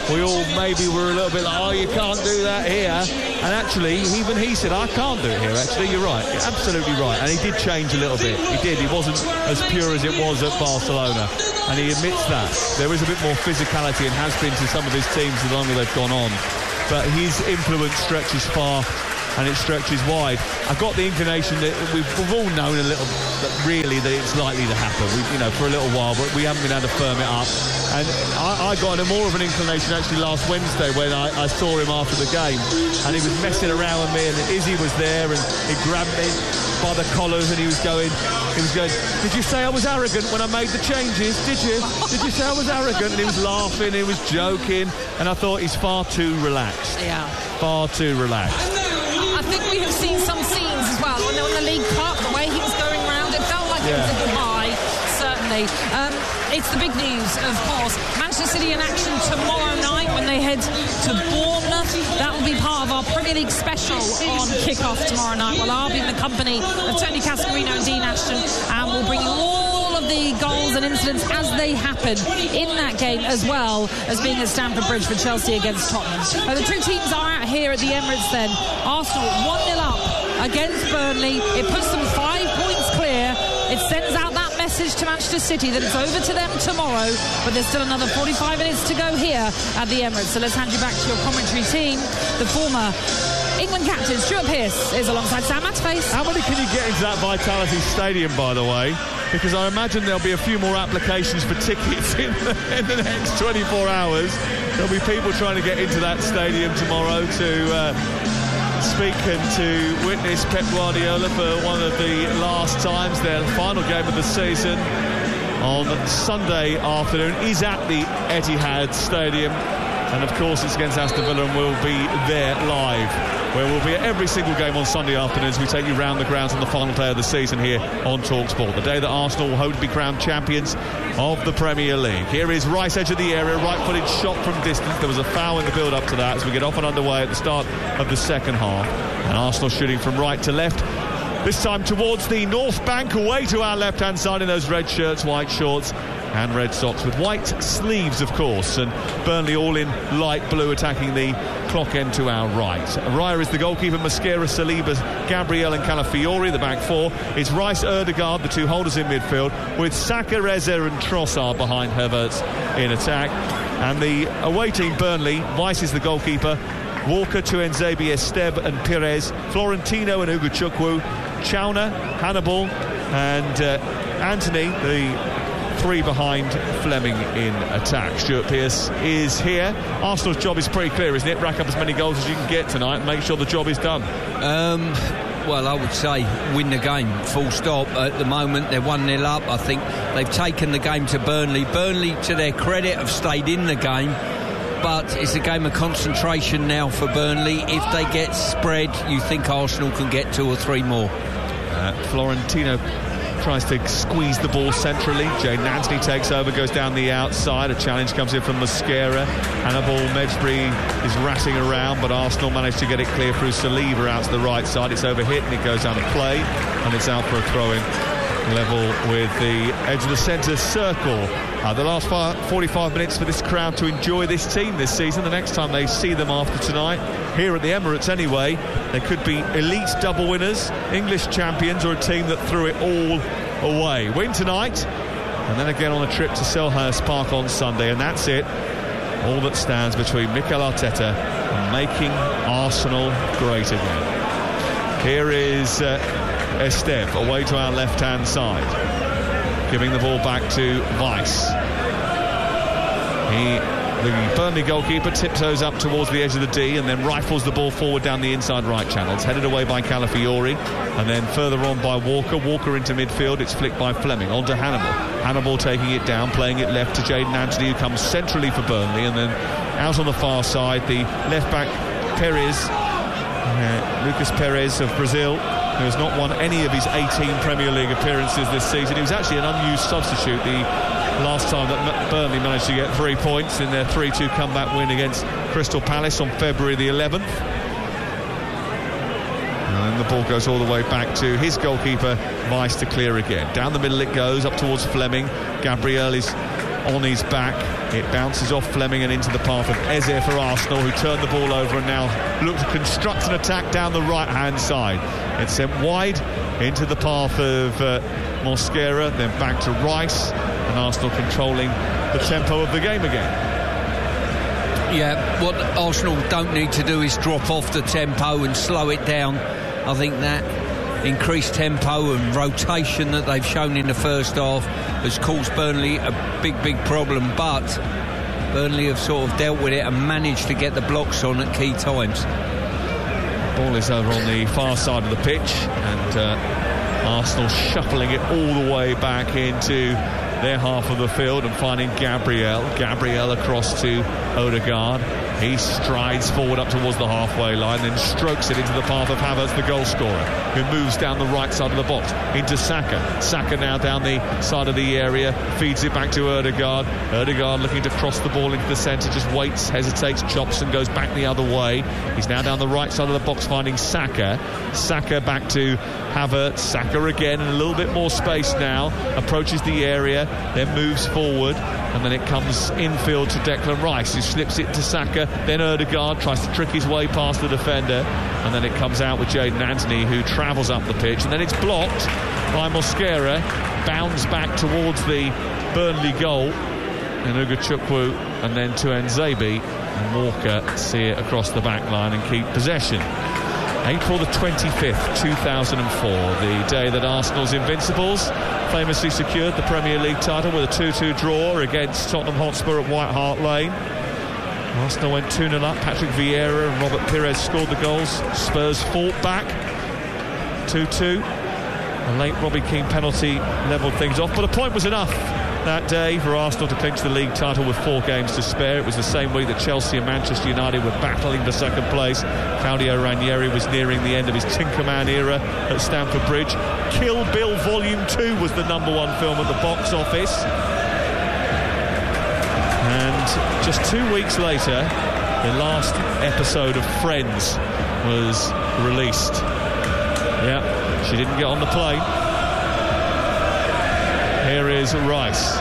we all maybe were a little bit like, oh, you can't do that here. And actually, even he said, I can't do it here. Actually, you're right. You're absolutely right. And he did change a little bit. He did. He wasn't as pure as it was at Barcelona. And he admits that. There is a bit more physicality and has been to some of his teams the longer they've gone on. But his influence stretches far and it stretches wide. I've got the inclination that we've, we've all known a little that really that it's likely to happen, we, you know, for a little while, but we haven't been able to firm it up. And I, I got a more of an inclination actually last Wednesday when I, I saw him after the game, and he was messing around with me, and Izzy was there, and he grabbed me by the collars, and he was going, he was going, did you say I was arrogant when I made the changes? Did you? Did you say I was arrogant? And he was laughing, he was joking, and I thought he's far too relaxed. Yeah. Far too relaxed. I think we have seen some scenes as well on the, on the League Cup, the way he was going round, it felt like yeah. it was a goodbye, certainly. Um, it's the big news, of course. Manchester City in action tomorrow night when they head to Bournemouth. That will be part of our Premier League special on kick-off tomorrow night. Well, I'll be in the company of Tony Cascarino and Dean Ashton, and we'll bring you all of the goals and incidents as they happen in that game, as well as being at Stamford Bridge for Chelsea against Tottenham. Uh, the two teams are out here at the Emirates then. Arsenal one nil up against Burnley. It puts them five points clear. It sends out that message to Manchester City that it's over to them tomorrow, but there's still another forty-five minutes to go here at the Emirates. So let's hand you back to your commentary team. The former England captain Stuart Pearce is alongside Sam Matterface. How many can you get into that Vitality Stadium, by the way? Because I imagine there'll be a few more applications for tickets in the, in the next twenty-four hours. There'll be people trying to get into that stadium tomorrow to uh, speak and to witness Pep Guardiola for one of the last times. Their final game of the season on Sunday afternoon is at the Etihad Stadium. And of course it's against Aston Villa, and we'll be there live, where we'll be at every single game on Sunday afternoons. We take you round the grounds on the final day of the season here on TalkSport, the day that Arsenal will hope to be crowned champions of the Premier League. Here is Rice, edge of the area, right-footed shot from distance. There was a foul in the build-up to that as we get off and underway at the start of the second half. And Arsenal shooting from right to left, this time towards the North Bank, away to our left-hand side in those red shirts, white shorts and red socks with white sleeves, of course, and Burnley all in light blue, attacking the clock end to our right. Raya is the goalkeeper, Mosquera, Saliba, Gabriel and Calafiori, the back four. It's Rice, Erdegaard, the two holders in midfield, with Saka, Reza and Trossard behind Havertz in attack. And the away team, Burnley, Weiss is the goalkeeper, Walker, Tuanzebe, Esteb and Pires, Florentino and Ugochukwu, Chauner, Hannibal and uh, Anthony, the three behind Fleming in attack. Stuart Pearce is here. Arsenal's job is pretty clear, isn't it? Rack up as many goals as you can get tonight and make sure the job is done. Um, well, I would say win the game, full stop. At the moment, they're one nil up. I think they've taken the game to Burnley. Burnley, to their credit, have stayed in the game, but it's a game of concentration now for Burnley. If they get spread, you think Arsenal can get two or three more. Uh, Florentino tries to squeeze the ball centrally. Jayden Anthony takes over, goes down the outside. A challenge comes in from Mosquera. Hannibal Mejbri is ratting around, but Arsenal managed to get it clear through Saliba out to the right side. It's overhit and it goes down to play, and it's out for a throw-in, level with the edge of the centre circle. Uh, the last forty-five minutes for this crowd to enjoy this team this season. The next time they see them after tonight, here at the Emirates anyway, they could be elite double winners, English champions, or a team that threw it all away. Win tonight, and then again on a trip to Selhurst Park on Sunday, and that's it. All that stands between Mikel Arteta and making Arsenal great again. Here is uh, Esteve away to our left-hand side, giving the ball back to Weiss. He, the Burnley goalkeeper, tiptoes up towards the edge of the D and then rifles the ball forward down the inside right channel. It's headed away by Calafiori and then further on by Walker. Walker into midfield. It's flicked by Fleming. On to Hannibal. Hannibal taking it down, playing it left to Jayden Anthony, who comes centrally for Burnley, and then out on the far side, the left-back Perez, uh, Lucas Perez of Brazil, who has not won any of his eighteen Premier League appearances this season. He was actually an unused substitute the last time that Burnley managed to get three points in their three two comeback win against Crystal Palace on February the eleventh. And the ball goes all the way back to his goalkeeper, Weiss, to clear again. Down the middle it goes, up towards Fleming. Gabriel is on his back It bounces off Fleming and into the path of Eze for Arsenal, who turned the ball over and now look to construct an attack down the right-hand side. It's sent wide into the path of uh, Mosquera, then back to Rice, and Arsenal controlling the tempo of the game again. Yeah, what Arsenal don't need to do is drop off the tempo and slow it down. I think that increased tempo and rotation that they've shown in the first half has caused Burnley a big, big problem, but Burnley have sort of dealt with it and managed to get the blocks on at key times. Ball is over on the far side of the pitch, and uh, Arsenal shuffling it all the way back into their half of the field and finding Gabriel. Gabriel across to Odegaard. He strides forward up towards the halfway line, then strokes it into the path of Havertz, the goal scorer, who moves down the right side of the box into Saka. Saka now down the side of the area, feeds it back to Odegaard. Odegaard looking to cross the ball into the centre, just waits, hesitates, chops and goes back the other way. He's now down the right side of the box finding Saka. Saka back to Havertz. Saka again in a little bit more space now, approaches the area, then moves forward, and then it comes infield to Declan Rice, who slips it to Saka. Then Odegaard tries to trick his way past the defender, and then it comes out with Jadon Anthony, who travels up the pitch, and then it's blocked by Mosquera, bounds back towards the Burnley goal, and Ugochukwu, and then to Nzebi, and Walker see it across the back line and keep possession. April the twenty-fifth, two thousand four, the day that Arsenal's Invincibles famously secured the Premier League title with a two two draw against Tottenham Hotspur at White Hart Lane. Arsenal went two nil up. Patrick Vieira and Robert Pires scored the goals. Spurs fought back two two. A late Robbie Keane penalty levelled things off, but a point was enough that day for Arsenal to clinch the league title with four games to spare. It was the same week that Chelsea and Manchester United were battling for second place. Claudio Ranieri was nearing the end of his Tinkerman era at Stamford Bridge. Kill Bill Volume two was the number one film at the box office. And just two weeks later, the last episode of Friends was released. Yeah, she didn't get on the plane. Here is Rice.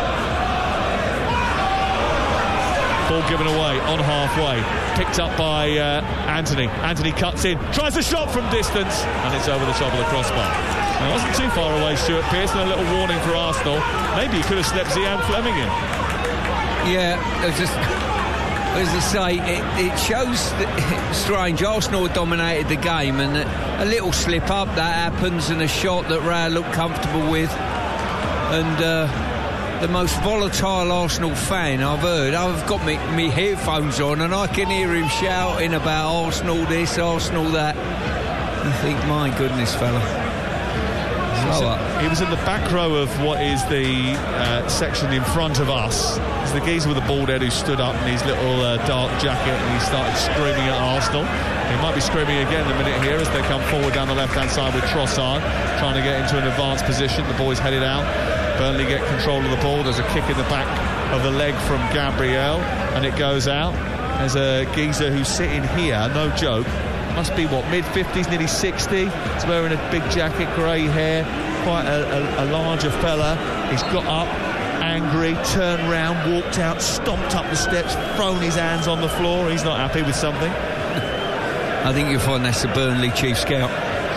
Ball given away on halfway. Picked up by uh, Anthony. Anthony cuts in, tries a shot from distance, and it's over the top of the crossbar. Now, it wasn't too far away, Stuart Pearce, and a little warning for Arsenal. Maybe he could have slept Zian Fleming in. Yeah, it's just, as I say, it, it shows that strange. Arsenal dominated the game, and a, a little slip up that happens, and a shot that Raya looked comfortable with. And uh, the most volatile Arsenal fan I've heard, I've got me, me headphones on and I can hear him shouting about Arsenal this, Arsenal that. You think, my goodness, fella. Slow up. He was in the back row of what is the uh, section in front of us. It's the geezer with the bald head who stood up in his little uh, dark jacket and he started screaming at Arsenal. He might be screaming again in a minute here as they come forward down the left-hand side with Trossard trying to get into an advanced position. The boys headed out. Burnley get control of the ball. There's a kick in the back of the leg from Gabriel and it goes out. There's a geezer who's sitting here, no joke, must be what, mid fifties, nearly sixty. He's wearing a big jacket, grey hair, quite a, a, a larger fella. He's got up, angry, turned round, walked out, stomped up the steps, thrown his hands on the floor. He's not happy with something. I think you'll find that's the Burnley chief scout.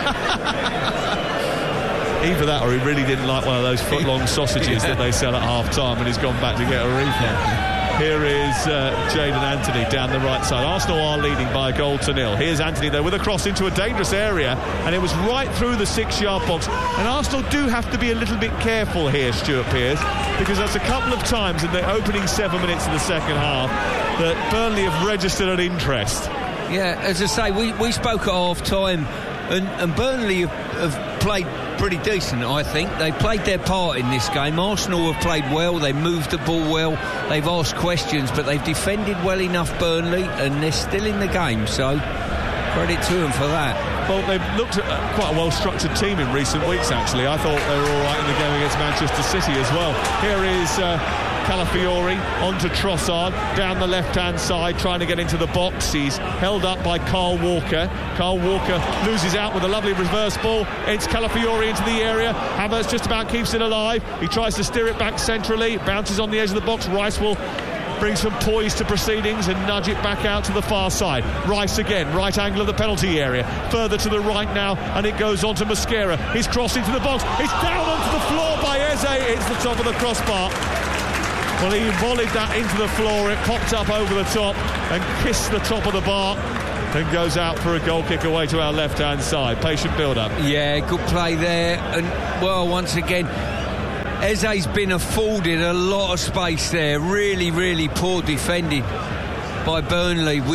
Either that or he really didn't like one of those foot-long sausages yeah. that they sell at half-time and he's gone back to get a refund. Here is uh, Jadon Anthony down the right side. Arsenal are leading by a goal to nil. Here's Anthony though with a cross into a dangerous area, and it was right through the six-yard box. And Arsenal do have to be a little bit careful here, Stuart Pearce, because that's a couple of times in the opening seven minutes of the second half that Burnley have registered an interest. Yeah, as I say, we, we spoke at half-time, and, and Burnley have, have played pretty decent, I think. They played their part in this game. Arsenal have played well, they moved the ball well, they've asked questions, but they've defended well enough, Burnley, and they're still in the game, so credit to them for that. Well, they've looked at quite a well-structured team in recent weeks, actually. I thought they were all right in the game against Manchester City as well. Here is uh, Calafiori onto Trossard down the left-hand side, trying to get into the box. He's held up by Carl Walker. Carl Walker loses out with a lovely reverse ball. It's Calafiori into the area. Havertz just about keeps it alive. He tries to steer it back centrally. It bounces on the edge of the box. Rice will bring some poise to proceedings and nudge it back out to the far side. Rice again, right angle of the penalty area, further to the right now, and it goes on to Mosquera. He's crossing to the box, it's down onto the floor by Eze. It's the top of the crossbar. Well, he volleyed that into the floor, it popped up over the top and kissed the top of the bar and goes out for a goal kick away to our left hand side. Patient build up. Yeah, good play there, and well, once again Eze's been afforded a lot of space there. Really, really poor defending by Burnley. We